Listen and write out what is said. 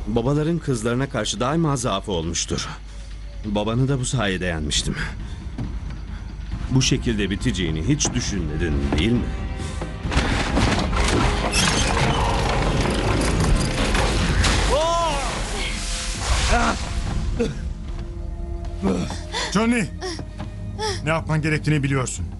Babaların kızlarına karşı daima zaafı olmuştur. Babanı da bu sayede yenmiştim. Bu şekilde biteceğini hiç düşünmedin, değil mi? Johnny! Ne yapman gerektiğini biliyorsun.